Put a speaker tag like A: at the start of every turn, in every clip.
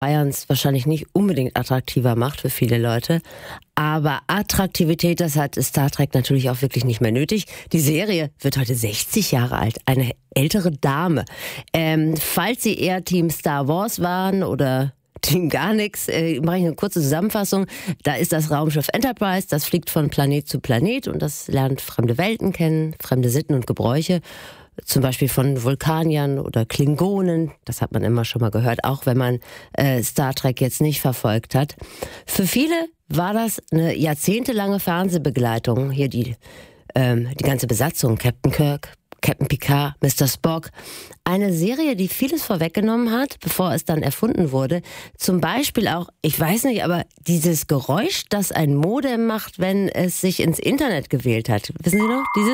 A: Bayerns wahrscheinlich nicht unbedingt attraktiver macht für viele Leute. Aber Attraktivität, das hat Star Trek natürlich auch wirklich nicht mehr nötig. Die Serie wird heute 60 Jahre alt, eine ältere Dame. Falls Sie eher Team Star Wars waren oder Team gar nichts, mache ich eine kurze Zusammenfassung. Da ist das Raumschiff Enterprise, das fliegt von Planet zu Planet und das lernt fremde Welten kennen, fremde Sitten und Gebräuche. Zum Beispiel von Vulkaniern oder Klingonen. Das hat man immer schon mal gehört, auch wenn man Star Trek jetzt nicht verfolgt hat. Für viele war das eine jahrzehntelange Fernsehbegleitung. Hier die ganze Besatzung, Captain Kirk, Captain Picard, Mr. Spock. Eine Serie, die vieles vorweggenommen hat, bevor es dann erfunden wurde. Zum Beispiel auch, ich weiß nicht, aber dieses Geräusch, das ein Modem macht, wenn es sich ins Internet gewählt hat. Wissen Sie noch, dieses?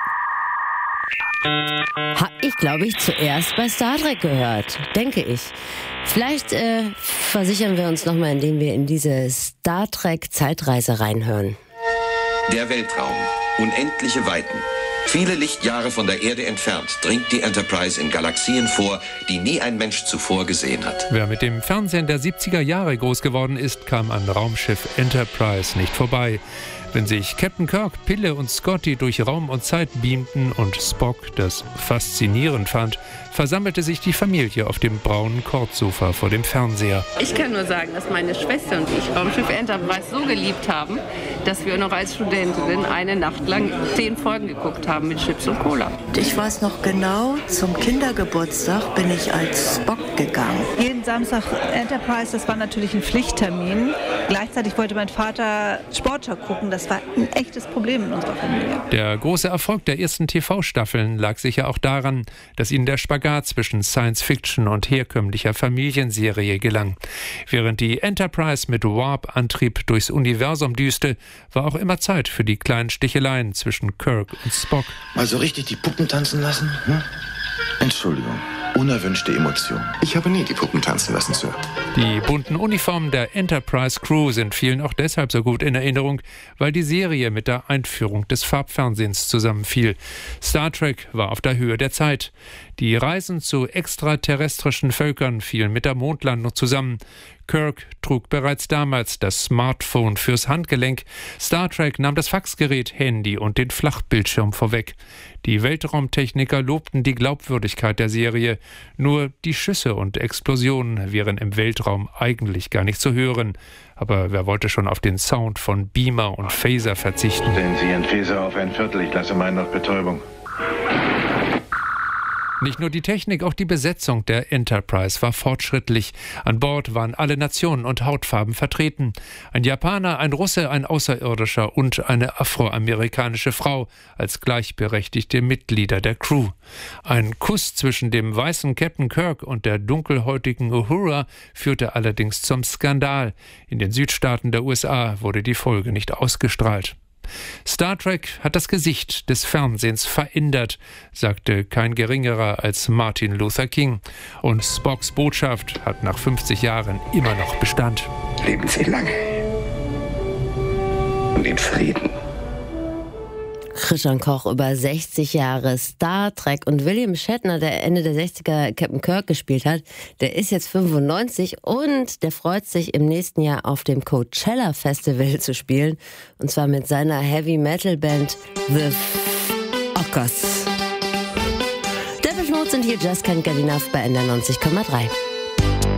A: Hab ich, glaube ich, zuerst bei Star Trek gehört, denke ich. Vielleicht versichern wir uns nochmal, indem wir in diese Star Trek Zeitreise reinhören.
B: Der Weltraum, unendliche Weiten. Viele Lichtjahre von der Erde entfernt dringt die Enterprise in Galaxien vor, die nie ein Mensch zuvor gesehen hat.
C: Wer mit dem Fernsehen der 70er Jahre groß geworden ist, kam an Raumschiff Enterprise nicht vorbei. Wenn sich Captain Kirk, Pille und Scotty durch Raum und Zeit beamten und Spock das faszinierend fand, versammelte sich die Familie auf dem braunen Kordsofa vor dem Fernseher.
D: Ich kann nur sagen, dass meine Schwester und ich Raumschiff Enterprise so geliebt haben, dass wir noch als Studentinnen eine Nacht lang 10 Folgen geguckt haben mit Chips und Cola.
E: Ich weiß noch genau, zum Kindergeburtstag bin ich als Spock gegangen.
F: Jeden Samstag Enterprise, das war natürlich ein Pflichttermin. Gleichzeitig wollte mein Vater Sportschau gucken. Das war ein echtes Problem in unserer Familie.
C: Der große Erfolg der ersten TV-Staffeln lag sicher auch daran, dass ihnen der Spagat zwischen Science-Fiction und herkömmlicher Familienserie gelang. Während die Enterprise mit Warp-Antrieb durchs Universum düste, war auch immer Zeit für die kleinen Sticheleien zwischen Kirk und Spock.
G: Mal so richtig die Puppen tanzen lassen? Hm? Entschuldigung. Unerwünschte Emotion. Ich habe nie die Puppen tanzen lassen, Sir.
C: Die bunten Uniformen der Enterprise-Crew sind vielen auch deshalb so gut in Erinnerung, weil die Serie mit der Einführung des Farbfernsehens zusammenfiel. Star Trek war auf der Höhe der Zeit. Die Reisen zu extraterrestrischen Völkern fielen mit der Mondlandung zusammen. Kirk trug bereits damals das Smartphone fürs Handgelenk. Star Trek nahm das Faxgerät, Handy und den Flachbildschirm vorweg. Die Weltraumtechniker lobten die Glaubwürdigkeit der Serie. Nur die Schüsse und Explosionen wären im Weltraum eigentlich gar nicht zu hören. Aber wer wollte schon auf den Sound von Beamer und Phaser verzichten?
H: Stellen Sie Ihren Phaser auf ein Viertel, ich lasse meinen auf Betäubung.
C: Nicht nur die Technik, auch die Besetzung der Enterprise war fortschrittlich. An Bord waren alle Nationen und Hautfarben vertreten. Ein Japaner, ein Russe, ein Außerirdischer und eine afroamerikanische Frau als gleichberechtigte Mitglieder der Crew. Ein Kuss zwischen dem weißen Captain Kirk und der dunkelhäutigen Uhura führte allerdings zum Skandal. In den Südstaaten der USA wurde die Folge nicht ausgestrahlt. Star Trek hat das Gesicht des Fernsehens verändert, sagte kein Geringerer als Martin Luther King. Und Spocks Botschaft hat nach 50 Jahren immer noch Bestand.
H: Leben Sie lange und in Frieden.
A: Christian Koch über 60 Jahre Star Trek und William Shatner, der Ende der 60er Captain Kirk gespielt hat, der ist jetzt 95 und der freut sich im nächsten Jahr auf dem Coachella Festival zu spielen und zwar mit seiner Heavy Metal Band The Ockers. Depeche Mode sind hier Just Can't Get Enough bei NDR 90,3.